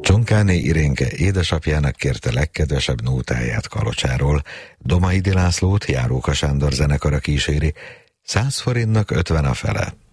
Csonkáné Irénke édesapjának kérte legkedvesebb nótáját Kalocsáról. Domaidi Lászlót Járóka Sándor zenekara kíséri, 100 forintnak 50 a fele.